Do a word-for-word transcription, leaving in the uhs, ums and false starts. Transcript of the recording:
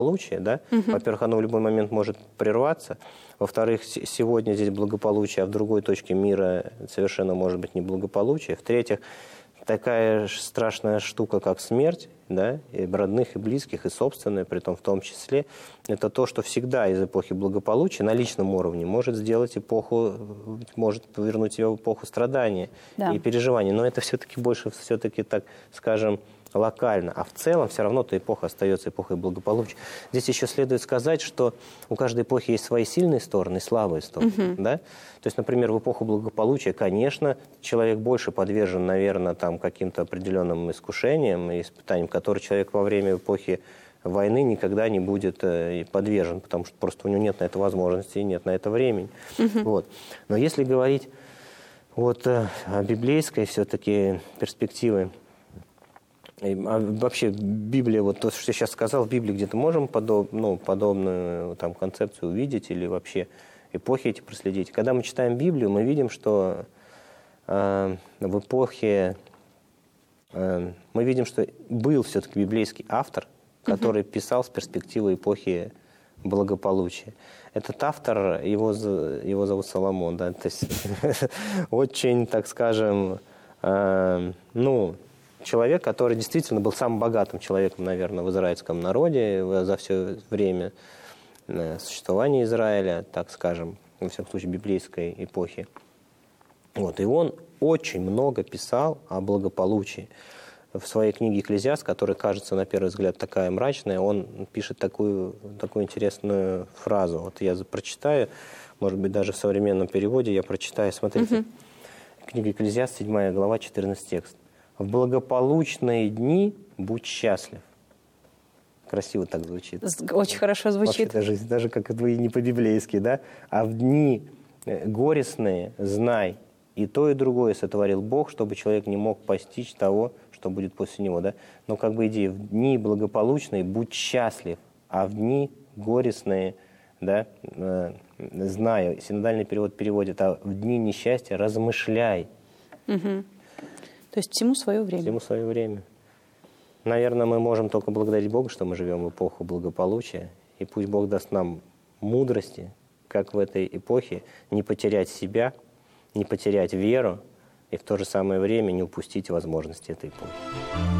благополучие, да? Угу. Во-первых, оно в любой момент может прерваться. Во-вторых, сегодня здесь благополучие, а в другой точке мира совершенно может быть неблагополучие. В-третьих, такая страшная штука, как смерть, да, и родных, и близких, и собственная, при том в том числе, это то, что всегда из эпохи благополучия на личном уровне может сделать эпоху, может повернуть ее в эпоху страдания, да, и переживаний. Но это все-таки больше, все-таки, так скажем, локально, а в целом все равно эта эпоха остается эпохой благополучия. Здесь еще следует сказать, что у каждой эпохи есть свои сильные стороны и слабые стороны. Uh-huh. Да? То есть, например, в эпоху благополучия, конечно, человек больше подвержен, наверное, там, каким-то определенным искушениям и испытаниям, которые человек во время эпохи войны никогда не будет э, подвержен, потому что просто у него нет на это возможности и нет на это времени. Uh-huh. Вот. Но если говорить вот, э, о библейской все-таки перспективе, а вообще Библия, вот то, что я сейчас сказал, в Библии где-то можем подоб, ну, подобную там, концепцию увидеть или вообще эпохи эти проследить. Когда мы читаем Библию, мы видим, что э, в эпохе, э, мы видим, что был все-таки библейский автор, который uh-huh. писал с перспективы эпохи благополучия. Этот автор, его, его зовут Соломон, да, то есть очень, так скажем, э, ну, человек, который действительно был самым богатым человеком, наверное, в израильском народе за все время существования Израиля, так скажем, во всяком случае, библейской эпохи. Вот. И он очень много писал о благополучии. В своей книге «Экклезиаст», которая кажется, на первый взгляд, такая мрачная, он пишет такую, такую интересную фразу. Вот я прочитаю, может быть, даже в современном переводе я прочитаю. Смотрите, угу. Книга «Экклезиаст», седьмая глава, четырнадцатый текст. «В благополучные дни будь счастлив». Красиво так звучит. Очень хорошо звучит. Вообще, даже, даже как это и не по-библейски, да? «А в дни горестные знай, и то, и другое сотворил Бог, чтобы человек не мог постичь того, что будет после него». Да? Но как бы идея: в дни благополучные будь счастлив, а в дни горестные, да, э, знаю. Синодальный перевод переводит: а в дни несчастья размышляй. Угу. То есть всему свое время. Всему свое время. Наверное, мы можем только благодарить Бога, что мы живем в эпоху благополучия. И пусть Бог даст нам мудрости, как в этой эпохе, не потерять себя, не потерять веру и в то же самое время не упустить возможности этой эпохи.